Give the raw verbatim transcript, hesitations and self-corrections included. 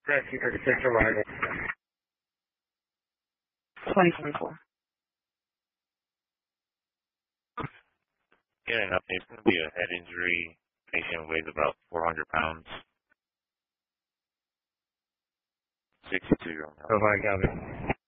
Rescue thirty-six arrival. twenty twenty-four. Getting an update. It's going to be a head injury. Patient weighs about four hundred pounds. sixty-two year old. Oh, I got it.